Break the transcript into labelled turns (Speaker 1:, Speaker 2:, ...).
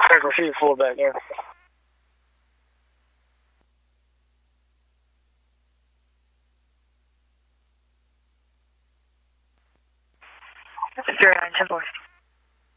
Speaker 1: Echo 3, full back in.
Speaker 2: Zero 9 10 4.